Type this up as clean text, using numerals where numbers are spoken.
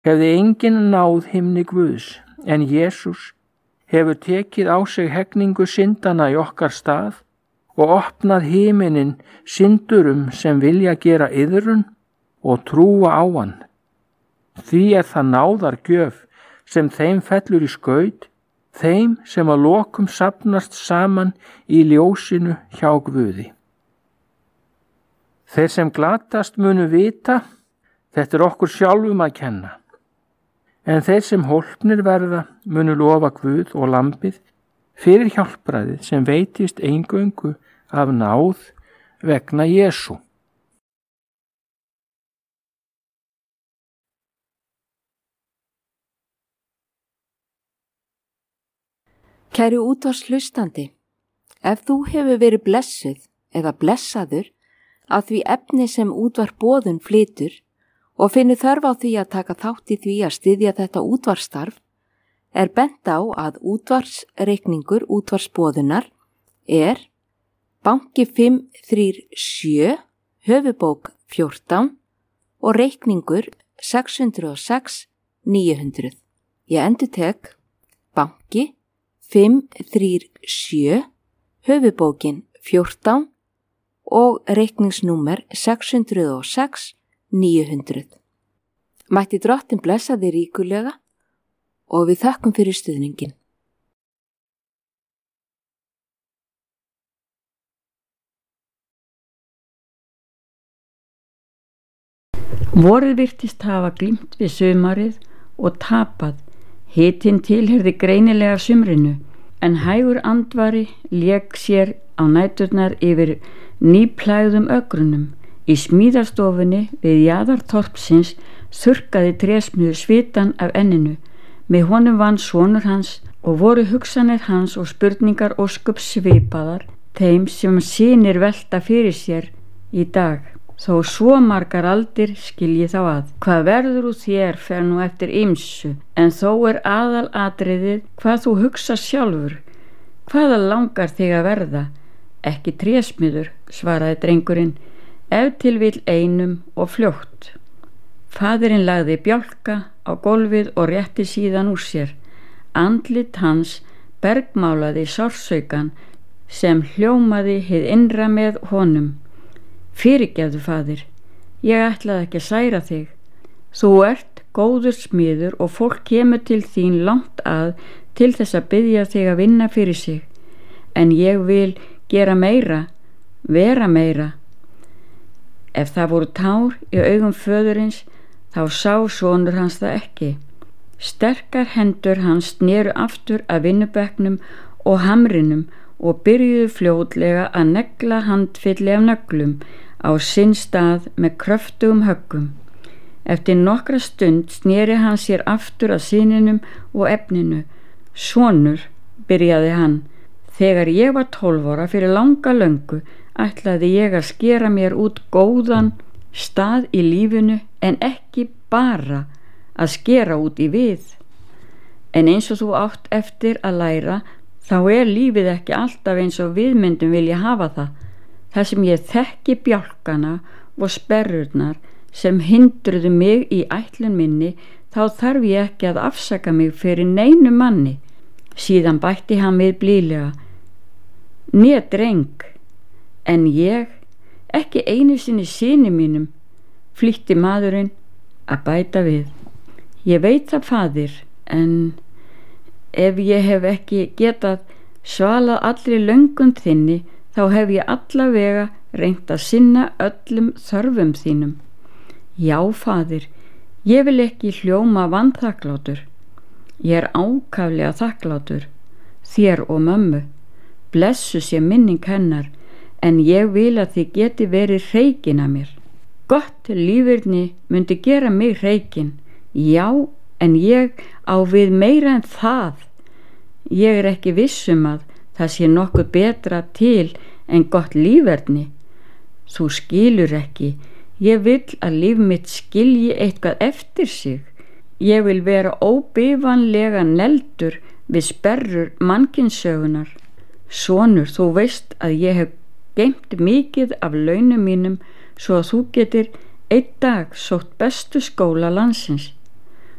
hefði enginn náð himni Guðs, en Jesús hefur tekið á sig hegningu syndanna í okkar stað og opnað himinin syndurum sem vilja gera iðrun og trúa á hann. Því það náðargjöf sem þeim fellur í skaut, þeim sem að lokum safnast saman í ljósinu hjá Guði. Þeir sem glatast munu vita, þetta okkur sjálfum að kenna. En þeir sem hólpnir verða munu lofa Guð og lambið fyrir hjálpræðið sem veitist eingöngu af náð vegna Jesú. Kæri útvarpshlustandi, ef þú hefur verið blessuð eða blessaður af því efni sem útvarp Boðun flytur og finnur þörf á því að taka þátt í því að styðja þetta útvarpsstarf, bent á að útvarpsreikningur útvarpsboðunar banki 537, höfubók 14 og reikningur 606 900. Ég endurtek banki 537, höfubókin 14 og reikningsnúmer 606 900. Mætti Drottinn blessa þig ríkulega og við þökkum fyrir stuðningin. Vorið virtist hafa glímt við sumarið og tapað. Hitinn tilheyrði greinilega sumrinu, en hægur andvari lék sér á næturnar yfir nýplægðum ögrunum. Í smíðarstofunni við jaðar þorpsins þurrkaði trésmiður svitann af enninu. Með honum vann sonur hans og voru hugsanir hans og spurningar ósköp svipaðar þeim sem synir velta fyrir sér í dag. Þó svo margar aldir skilji þá að. Hvað verður úr þér fer nú eftir ýmsu, en þó aðalatriðið hvað þú hugsa sjálfur. Hvaða langar þig að verða? Ekki trésmiður, svaraði drengurinn, ef til vill einum og fljótt. Faðirinn lagði bjálka á gólfið og rétti síðan úr sér. Andlit hans bergmálaði sársaukan sem hljómaði hið innra með honum. Fyrirgefðu, faðir, ég ætlaði ekki að særa þig. Þú ert góður smiður og fólk kemur til þín langt að til þess að biðja þig að vinna fyrir sig. En ég vil gera meira, vera meira. Ef það voru tár í augum föðurins, þá sá sonur hans það ekki. Sterkar hendur hans sneru aftur að vinnubekknum og hamrinum og byrjuðu fljótlega að negla handfylli af nöglum á sinn stað með kröftugum höggum. Eftir nokkra stund sneri hann sér aftur að syninum og efninu. Sonur, byrjaði hann, þegar ég var 12 ára fyrir langa löngu ætlaði ég að skera mér út góðan stað í lífinu en ekki bara að skera út í við. En eins og þú átt eftir að læra, þá lífið ekki alltaf eins og við myndum vilja hafa það. Þar sem ég þekki bjálkana og sperrurnar sem hindruðu mig í ætlun minni, þá þarf ég ekki að afsaka mig fyrir neinu manni. Síðan bætti hann við blíðlega, né dreng, en ég, ekki einu sinni syni mínum, flýtti maðurinn að bæta við. Ég veit það, faðir, en ef ég hef ekki getað svalað allri löngun þinni, þá hef ég allavega reynt að sinna öllum þörfum þínum. Já, faðir, ég vil ekki hljóma vanþakklátur. Ég ákaflega þakklátur, þér og mömmu. Blessu sé minning hennar, en ég vil að þið geti verið hreykin að mér. Gott lífirni myndi gera mig hreykin. Já, en ég á við meira en það. Ég ekki vissum að það sé nokkuð betra til en gott líferni. Þú skilur ekki, ég vil að líf mitt skilji eitthvað eftir sig. Ég vil vera óbifanlega neldur við sperrur mannkynssögunar. Sonur, þú veist að ég hef geymt mikið af launum mínum svo að þú getir einn dag sótt bestu skóla landsins.